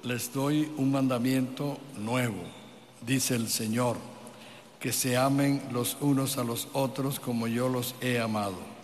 les doy un mandamiento nuevo, dice el Señor, que se amen los unos a los otros como yo los he amado.